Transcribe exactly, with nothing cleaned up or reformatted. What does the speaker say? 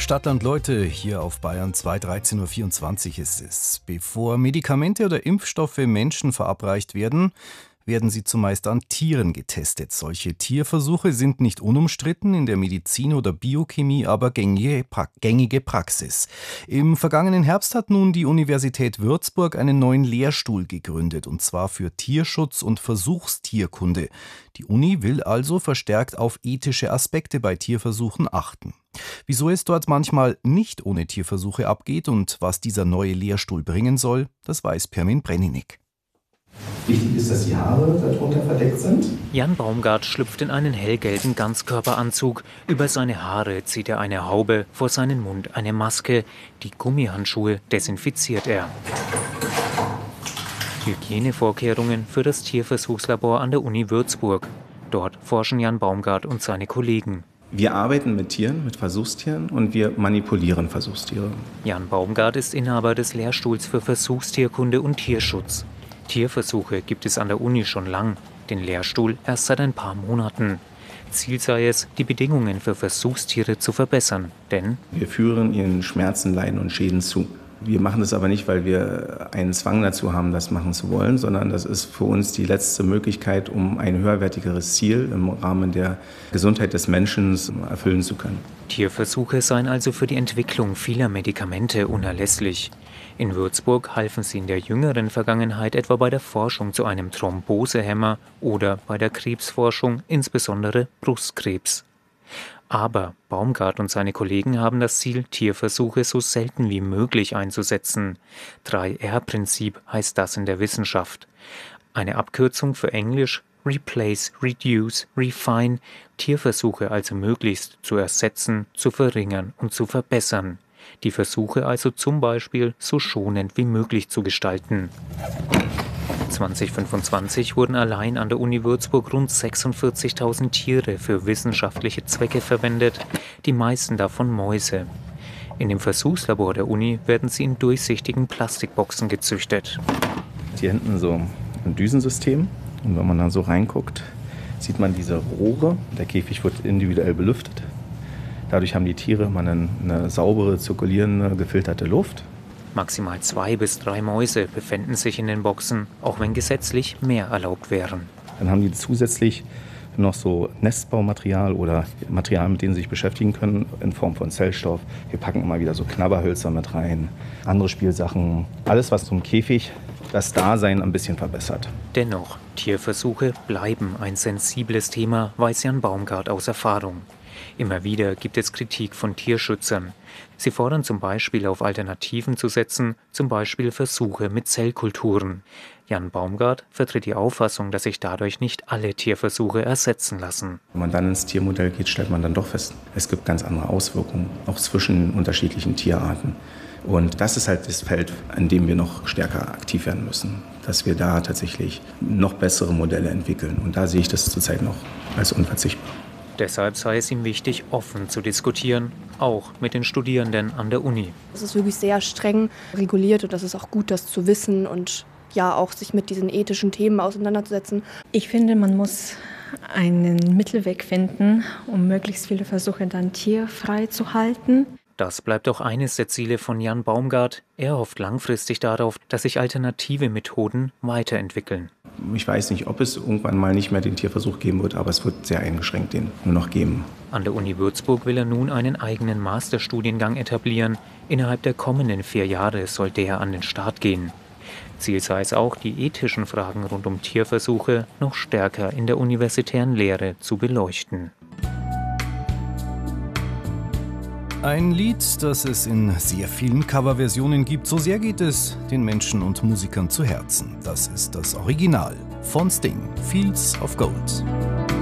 Stadtland Leute, hier auf Bayern zwei, dreizehn Uhr vierundzwanzig ist es. Bevor Medikamente oder Impfstoffe Menschen verabreicht werden, werden sie zumeist an Tieren getestet. Solche Tierversuche sind nicht unumstritten, in der Medizin oder Biochemie aber gängige, pra- gängige Praxis. Im vergangenen Herbst hat nun die Universität Würzburg einen neuen Lehrstuhl gegründet, und zwar für Tierschutz und Versuchstierkunde. Die Uni will also verstärkt auf ethische Aspekte bei Tierversuchen achten. Wieso es dort manchmal nicht ohne Tierversuche abgeht und was dieser neue Lehrstuhl bringen soll, das weiß Pirmin Brenninek. Wichtig ist, dass die Haare darunter verdeckt sind. Jan Baumgart schlüpft in einen hellgelben Ganzkörperanzug. Über seine Haare zieht er eine Haube, vor seinen Mund eine Maske. Die Gummihandschuhe desinfiziert er. Hygienevorkehrungen für das Tierversuchslabor an der Uni Würzburg. Dort forschen Jan Baumgart und seine Kollegen. Wir arbeiten mit Tieren, mit Versuchstieren, und wir manipulieren Versuchstiere. Jan Baumgart ist Inhaber des Lehrstuhls für Versuchstierkunde und Tierschutz. Tierversuche gibt es an der Uni schon lang, den Lehrstuhl erst seit ein paar Monaten. Ziel sei es, die Bedingungen für Versuchstiere zu verbessern, denn wir führen ihnen Schmerzen, Leiden und Schäden zu. Wir machen das aber nicht, weil wir einen Zwang dazu haben, das machen zu wollen, sondern das ist für uns die letzte Möglichkeit, um ein höherwertigeres Ziel im Rahmen der Gesundheit des Menschen erfüllen zu können. Tierversuche seien also für die Entwicklung vieler Medikamente unerlässlich. In Würzburg halfen sie in der jüngeren Vergangenheit etwa bei der Forschung zu einem Thrombosehemmer oder bei der Krebsforschung, insbesondere Brustkrebs. Aber Baumgart und seine Kollegen haben das Ziel, Tierversuche so selten wie möglich einzusetzen. drei R Prinzip heißt das in der Wissenschaft. Eine Abkürzung für Englisch Replace, Reduce, Refine, Tierversuche also möglichst zu ersetzen, zu verringern und zu verbessern. Die Versuche also zum Beispiel so schonend wie möglich zu gestalten. zwanzig fünfundzwanzig wurden allein an der Uni Würzburg rund sechsundvierzigtausend Tiere für wissenschaftliche Zwecke verwendet, die meisten davon Mäuse. In dem Versuchslabor der Uni werden sie in durchsichtigen Plastikboxen gezüchtet. Hier hinten so ein Düsensystem, und wenn man da so reinguckt, sieht man diese Rohre. Der Käfig wird individuell belüftet. Dadurch haben die Tiere mal eine, eine saubere, zirkulierende, gefilterte Luft. Maximal zwei bis drei Mäuse befinden sich in den Boxen, auch wenn gesetzlich mehr erlaubt wären. Dann haben die zusätzlich noch so Nestbaumaterial oder Material, mit denen sie sich beschäftigen können, in Form von Zellstoff. Wir packen immer wieder so Knabberhölzer mit rein, andere Spielsachen. Alles, was zum Käfig das Dasein ein bisschen verbessert. Dennoch, Tierversuche bleiben ein sensibles Thema, weiß Jan Baumgart aus Erfahrung. Immer wieder gibt es Kritik von Tierschützern. Sie fordern zum Beispiel, auf Alternativen zu setzen, zum Beispiel Versuche mit Zellkulturen. Jan Baumgart vertritt die Auffassung, dass sich dadurch nicht alle Tierversuche ersetzen lassen. Wenn man dann ins Tiermodell geht, stellt man dann doch fest, es gibt ganz andere Auswirkungen, auch zwischen unterschiedlichen Tierarten. Und das ist halt das Feld, an dem wir noch stärker aktiv werden müssen, dass wir da tatsächlich noch bessere Modelle entwickeln. Und da sehe ich das zurzeit noch als unverzichtbar. Deshalb sei es ihm wichtig, offen zu diskutieren, auch mit den Studierenden an der Uni. Es ist wirklich sehr streng reguliert und das ist auch gut, das zu wissen und ja auch sich mit diesen ethischen Themen auseinanderzusetzen. Ich finde, man muss einen Mittelweg finden, um möglichst viele Versuche dann tierfrei zu halten. Das bleibt auch eines der Ziele von Jan Baumgart. Er hofft langfristig darauf, dass sich alternative Methoden weiterentwickeln. Ich weiß nicht, ob es irgendwann mal nicht mehr den Tierversuch geben wird, aber es wird sehr eingeschränkt den nur noch geben. An der Uni Würzburg will er nun einen eigenen Masterstudiengang etablieren. Innerhalb der kommenden vier Jahre soll der an den Start gehen. Ziel sei es auch, die ethischen Fragen rund um Tierversuche noch stärker in der universitären Lehre zu beleuchten. Ein Lied, das es in sehr vielen Coverversionen gibt, so sehr geht es den Menschen und Musikern zu Herzen. Das ist das Original von Sting, Fields of Gold.